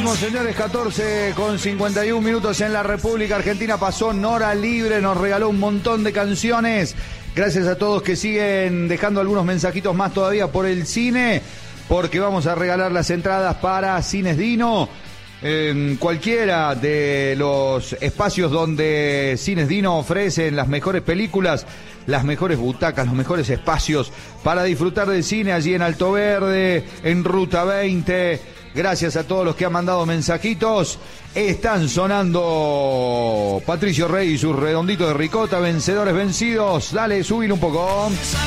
Vamos, señores, 14:51 en la República Argentina. Pasó Nora Libre, nos regaló un montón de canciones. Gracias a todos que siguen dejando algunos mensajitos más todavía por el cine, porque vamos a regalar las entradas para Cines Dino. En cualquiera de los espacios donde Cines Dino ofrecen las mejores películas, las mejores butacas, los mejores espacios para disfrutar del cine, allí en Alto Verde, en Ruta 20. Gracias a todos los que han mandado mensajitos. Están sonando Patricio Rey y sus redonditos de ricota, Vencedores Vencidos. Dale, subir un poco.